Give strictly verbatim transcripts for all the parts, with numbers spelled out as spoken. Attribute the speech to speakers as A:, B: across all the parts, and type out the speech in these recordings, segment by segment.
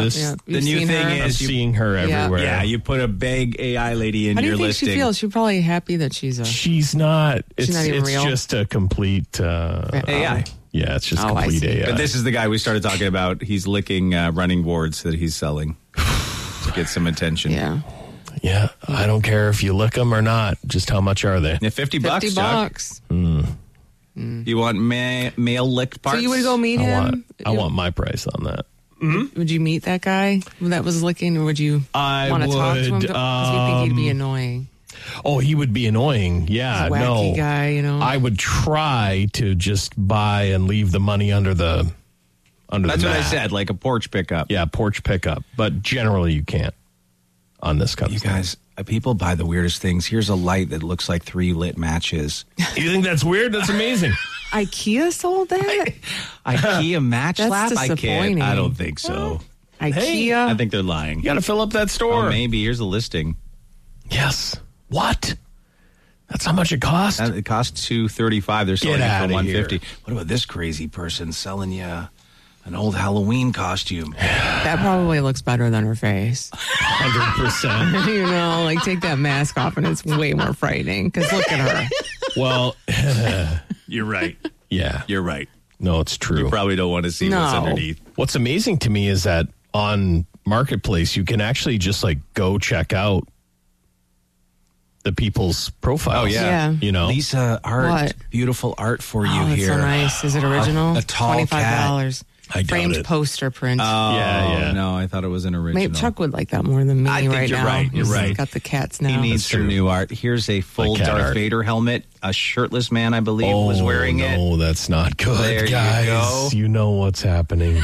A: yeah,
B: this.
A: yeah.
C: The
A: You've
C: new
A: seen
C: thing
A: her.
B: I'm
C: is, you,
B: seeing her
A: Yeah.
B: everywhere.
C: yeah, you put a big A I lady in
A: How do
C: your
A: you think
C: listing.
A: she feels? She's probably happy that she's a.
B: She's not. It's
A: not even
B: it's
A: real?
B: just a complete uh,
C: A I.
B: Yeah, it's just
A: Oh, I
B: complete
A: see.
B: A I.
C: But this is the guy we started talking about. He's licking uh, running boards that he's selling to get some attention.
A: Yeah.
B: Yeah, I don't care if you lick them or not. Just how much are they?
C: Yeah, fifty bucks,
A: Fifty
C: Chuck.
A: bucks.
C: You want ma- male licked parts?
A: So you would go meet
B: I
A: him?
B: want. I
A: You-
B: want my price on that.
A: Would you meet that guy that was licking, or would you
B: I
A: want to talk to him?
B: would,
A: Because we think he'd be
B: um,
A: annoying.
B: Oh, he would be annoying. Yeah,
A: He's a wacky
B: no.
A: guy, you know.
B: I would try to just buy and leave the money under the under
C: That's
B: the
C: what I
B: mat.
C: said, like a porch pickup.
B: Yeah, porch pickup. But generally, you can't on this kind
C: You
B: of stuff.
C: guys, uh, people buy the weirdest things. Here's a light that looks like three lit matches.
B: You think that's weird? That's amazing.
A: IKEA sold that?
C: IKEA match
A: That's
C: lap? I can't.
A: disappointing.
C: I don't think so.
A: IKEA?
C: I think they're lying.
B: You got to fill up that store.
C: Oh, maybe. Here's a listing.
B: Yes. What? That's how much it cost?
C: Uh, It costs two thirty-five. They're selling
B: Get
C: it
B: outta
C: for one fifty.
B: here.
C: What about this crazy person selling you an old Halloween costume?
A: That probably looks better than her face.
B: one hundred percent.
A: You know, like take that mask off and it's way more frightening because look at her.
B: Well,
C: You're right.
B: yeah.
C: You're right.
B: No, it's true.
C: You probably don't want to see what's
A: No.
C: underneath.
B: What's amazing to me is that on Marketplace, you can actually just like go check out the people's profiles.
C: Oh, yeah.
A: Yeah.
B: You know?
C: Lisa, art,
A: What?
C: beautiful art for you
A: Oh, that's
C: here.
A: so nice. Is it original?
C: A- a tall
A: twenty-five dollars.
B: I doubt
A: Framed
B: it.
A: poster print.
C: Oh,
B: Yeah, yeah.
C: no, I thought it was an original.
A: Maybe Chuck would like that more than me
C: I think
A: right
C: you're
A: now.
C: right. You're
A: He's
C: right.
A: got the cats now.
C: He needs
B: That's
C: some
B: true.
C: new art. Here's a full
B: Like cat
C: Darth
B: art.
C: Vader helmet. A shirtless man, I believe,
B: oh,
C: was wearing
B: no,
C: it.
B: No, that's not good,
C: There you
B: guys.
C: go.
B: You know what's happening.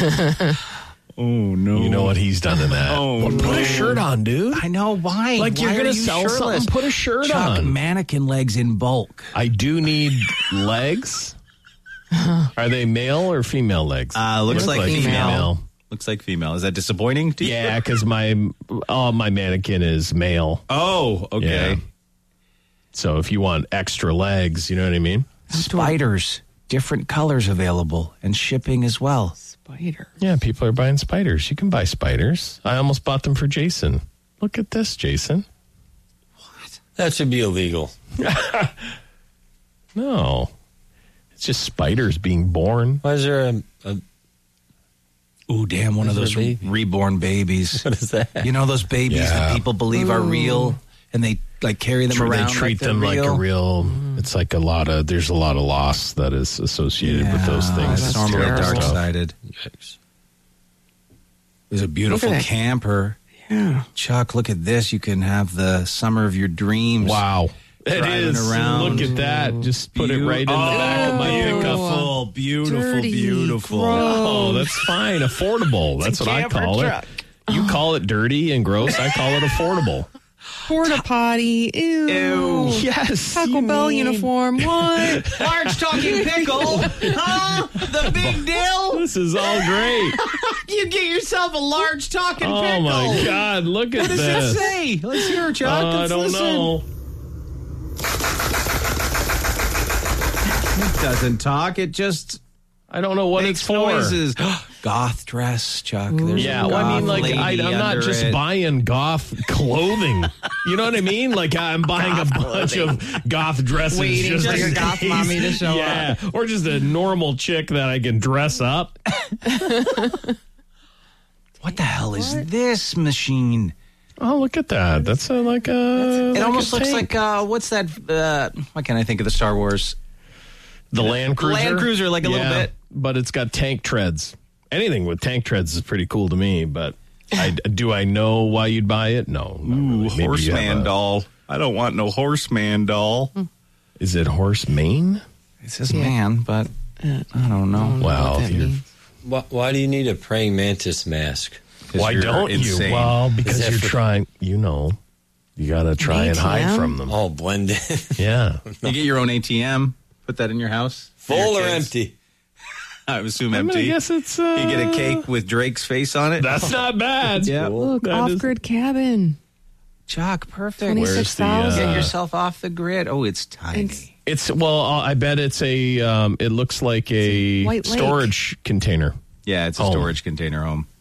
C: Oh, no.
B: You know what he's done to that.
C: Oh,
B: Well, put a shirt on, dude.
C: I know. Why?
B: Like, you're
C: Why
B: gonna
C: are you
B: sell
C: shirtless?
B: something, put a shirt
C: Chuck,
B: on.
C: mannequin legs in bulk.
B: I do need legs. Are they male or female legs?
C: Uh, looks
A: Look
C: like,
A: like
C: female.
A: female.
C: Looks like female. Is that disappointing to you?
B: Yeah, because my oh, my mannequin is male.
C: Oh, okay.
B: Yeah. So if you want extra legs, you know what I mean?
C: Spiders. Different colors available and shipping as well.
A: Spider.
B: Yeah, people are buying spiders. You can buy spiders. I almost bought them for Jason. Look at this, Jason.
D: That should be illegal.
B: No. It's just spiders being born.
D: Why is there a, a
C: Ooh, damn, one of
D: Is
C: those
D: there a baby?
C: reborn babies.
D: what is that?
C: You know those babies
B: Yeah.
C: that people believe are real and they like carry them
B: Tr-
C: around
B: they treat
C: like they're
B: them like a
C: real?
B: real. It's like a lot of. There's a lot of loss that is associated with those
C: Yeah,
B: things.
C: It's
B: It's
C: normally
B: terrible
C: dark
B: stuff.
C: sided. There's a beautiful
A: Look at that.
C: camper.
A: Yeah.
C: Chuck, look at this. You can have the summer of your dreams.
B: Wow. It
C: Driving
B: is.
C: around.
B: Look at that. Just put it
C: Beau-
B: right in the back of my
A: Oh,
B: pickup.
C: Beautiful, beautiful,
A: Dirty,
C: beautiful.
A: gross.
B: Oh, that's fine. Affordable. That's what I
C: camper
B: call
C: truck.
B: it. You call it dirty and gross. I call it affordable.
A: Porta potty. Ew.
C: Ew.
B: Yes.
A: Taco
B: you
A: Bell
B: need-
A: uniform. What?
C: Large talking pickle. Huh? The big deal?
B: This is all great.
C: You get yourself a large talking
B: Oh
C: pickle.
B: my God! Look at
C: What does
B: this.
C: it say? Let's hear it, Chuck.
B: Uh, I
C: Let's
B: don't
C: listen.
B: know.
C: It doesn't talk. It just
B: I don't know what
C: makes
B: it's for.
C: noises. Goth dress, Chuck. There's
B: Yeah,
C: a
B: well, I mean,
C: goth
B: like, I,
C: lady
B: I'm not
C: under
B: just
C: it.
B: buying goth clothing. You know what I mean? Like, I'm buying a bunch of goth dresses.
A: Waiting
B: just
A: for your
B: in
A: goth
B: case.
A: mommy to show
B: yeah. Or just a normal chick that I can dress up.
C: What the hell is this machine?
B: Oh, look at that. That's a, like a.
C: It
B: like
C: almost
B: a
C: looks
B: tank.
C: like uh, what's that? Uh, why can't I think of the Star Wars?
B: the Land Cruiser.
C: Land Cruiser, like a little
B: Yeah,
C: bit.
B: But it's got tank treads. Anything with tank treads is pretty cool to me, but I, do I know why you'd buy it? No. not really. Maybe you have
C: Horseman
B: a-
C: doll. I don't want no horseman doll.
B: Is it horse mane?
C: It says man, but I don't know.
B: Wow.
A: that
B: you're-
A: means.
D: Why, why do you need a praying mantis mask?
B: Why
C: you're
B: don't
C: insane.
B: you? Well, because
D: that
B: you're
D: for-
B: trying, you know, you got to try and hide
A: A T M?
B: from them.
D: Oh, blend in.
B: Yeah.
C: You get your own A T M. Put that in your house. for your
D: Full or
C: kids.
D: empty?
C: I assume
B: I mean,
C: empty.
B: I guess it's. Uh,
C: You get a cake with Drake's face on it.
B: That's not bad.
C: Yeah.
A: Look,
B: That is-
A: off-grid cabin.
C: Chuck, perfect.
A: twenty-six
B: Where's the,
A: thousand.
B: uh,
C: Get yourself off the grid. Oh, it's tiny.
A: It's-
B: It's well, uh, I bet it's a. Um, it looks like a
A: White Lake.
B: storage container.
C: yeah, it's a
B: home.
C: storage container home.